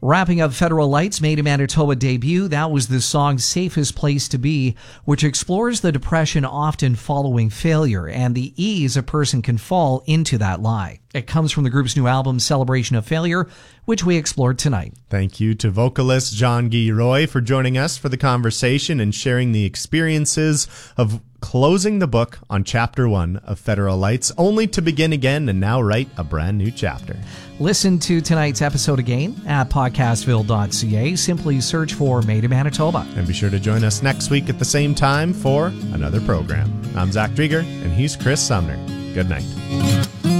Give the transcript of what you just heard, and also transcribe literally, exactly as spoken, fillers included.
Wrapping up Federal Light's Made in Manitoba debut, that was the song Safest Place to Be, which explores the depression often following failure and the ease a person can fall into that lie. It comes from the group's new album, Celebration of Failure, which we explored tonight. Thank you to vocalist Jean-Guy Roy for joining us for the conversation and sharing the experiences of closing the book on chapter one of Federal Lights, only to begin again and now write a brand new chapter. Listen to tonight's episode again at podcastville dot c a. Simply search for Made in Manitoba. And be sure to join us next week at the same time for another program. I'm Zach Drieger, and he's Chris Sumner. Good night.